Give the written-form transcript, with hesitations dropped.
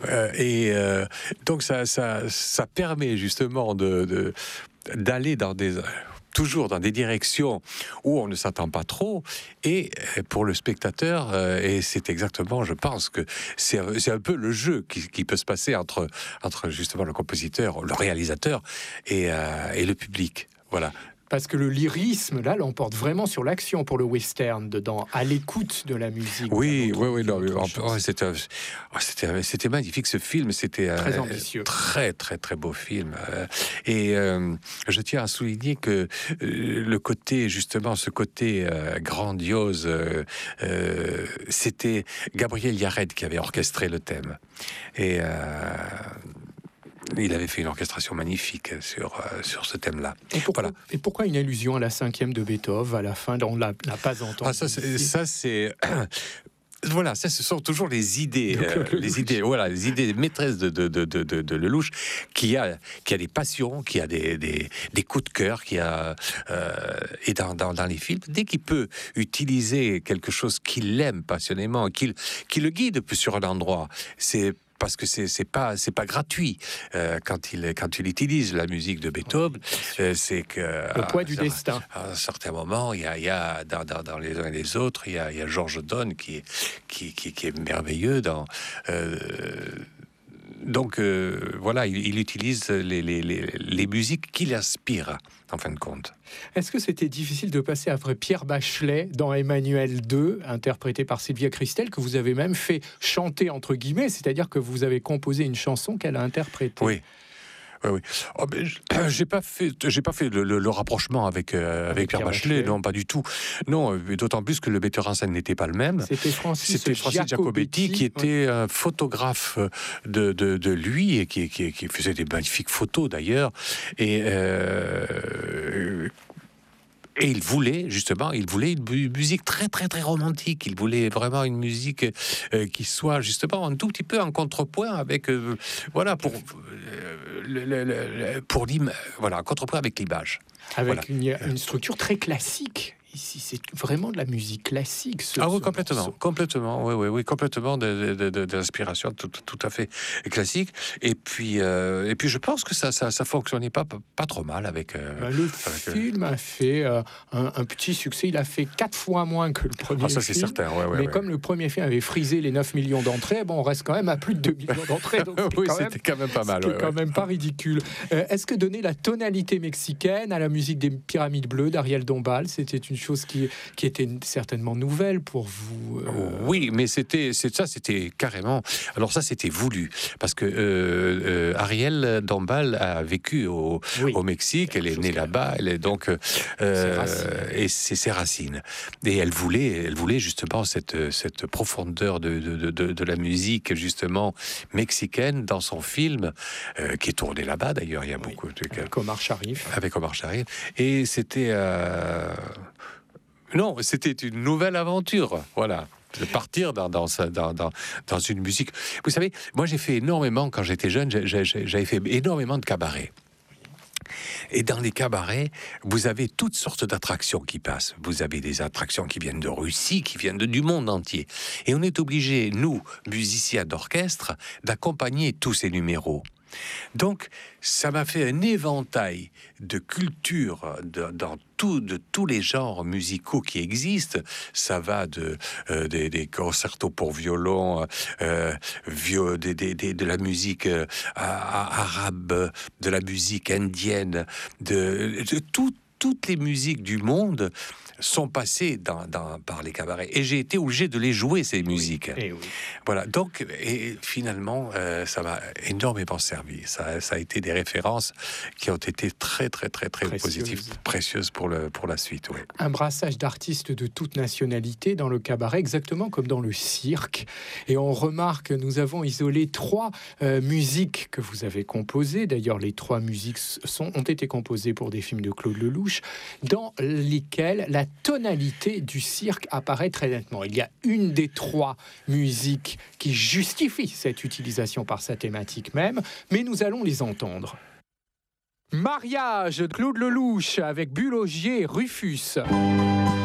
Donc ça permet justement d'aller toujours dans des directions où on ne s'attend pas trop, et pour le spectateur, et c'est exactement, je pense que c'est un peu le jeu qui peut se passer entre justement le compositeur, le réalisateur et le public. Voilà. Parce que le lyrisme, là, l'emporte vraiment sur l'action pour le western, dedans, à l'écoute de la musique. Oui. C'était magnifique, ce film. C'était très ambitieux. Très, très, très beau film. Et je tiens à souligner que ce côté grandiose, c'était Gabriel Yared qui avait orchestré le thème. Et il avait fait une orchestration magnifique sur ce thème-là. Et pourquoi une allusion à la 5e de Beethoven à la fin, on l'a pas entendu? Voilà, ce sont toujours les idées, les idées maîtresses de Lelouch, qui a des passions, qui a des coups de cœur, et dans les films, dès qu'il peut utiliser quelque chose qu'il aime passionnément, qui le guide sur un endroit, c'est parce que c'est pas gratuit quand il utilise la musique de Beethoven, c'est que le poids du destin. À un certain moment, il y a dans les uns et les autres, il y a Georges Donne qui est merveilleux donc voilà, il utilise les musiques qui l'inspirent, en fin de compte. Est-ce que c'était difficile de passer après Pierre Bachelet dans Emmanuel II, interprété par Sylvia Christel, que vous avez même fait chanter entre guillemets, c'est-à-dire que vous avez composé une chanson qu'elle a interprétée? Oui. Oh, j'ai pas fait le rapprochement avec Pierre Bachelet, non, pas du tout. Non, d'autant plus que le metteur en scène n'était pas le même. C'était Francis Jacobetti, qui était un photographe de lui, et qui faisait des magnifiques photos d'ailleurs. Et il voulait une musique très très très romantique. Il voulait vraiment une musique qui soit justement un tout petit peu en contrepoint avec en contrepoint avec l'image. Avec une structure très classique. Ici, c'est vraiment de la musique classique. Complètement, complètement de l'inspiration tout à fait classique. Et puis, je pense que ça fonctionnait pas trop mal avec. Le film a fait un petit succès. Il a fait 4 fois moins que le premier film. Ça c'est certain. Mais comme le premier film avait frisé les 9 millions d'entrées, on reste quand même à plus de 2 millions d'entrées. Donc c'était quand même pas mal. C'était quand même pas ridicule. Est-ce que donner la tonalité mexicaine à la musique des Pyramides Bleues d'Ariel Dombal, c'était une chose qui était certainement nouvelle pour vous? Oui, mais c'était carrément... Alors ça, c'était voulu, parce que Ariel Dombal a vécu au Mexique, elle est née là-bas, elle est donc... et c'est ses racines. Et elle voulait justement cette profondeur de la musique, justement, mexicaine, dans son film, qui est tourné là-bas, d'ailleurs, il y a beaucoup... Avec Omar Sharif. Et c'était... Non, c'était une nouvelle aventure, voilà. De partir dans une musique. Vous savez, moi j'ai fait énormément, quand j'étais jeune, j'avais fait énormément de cabarets. Et dans les cabarets, vous avez toutes sortes d'attractions qui passent. Vous avez des attractions qui viennent de Russie, qui viennent du monde entier. Et on est obligés, nous, musiciens d'orchestre, d'accompagner tous ces numéros. Donc, ça m'a fait un éventail de culture de tous les genres musicaux qui existent. Ça va des concertos pour violon, de la musique arabe, de la musique indienne, de toutes les musiques du monde sont passées par les cabarets. Et j'ai été obligé de les jouer, ces musiques. Oui. Voilà. Donc, et finalement, ça m'a énormément servi. Ça a été des références qui ont été très, très, très, très positives, précieuses pour la suite. Oui. Un brassage d'artistes de toute nationalité dans le cabaret, exactement comme dans le cirque. Et on remarque que nous avons isolé 3 musiques que vous avez composées. D'ailleurs, les 3 musiques ont été composées pour des films de Claude Lelouch, dans lesquels la tonalité du cirque apparaît très nettement. Il y a une des 3 musiques qui justifie cette utilisation par sa thématique même, mais nous allons les entendre. Mariage de Claude Lelouch avec Bulogier et Rufus.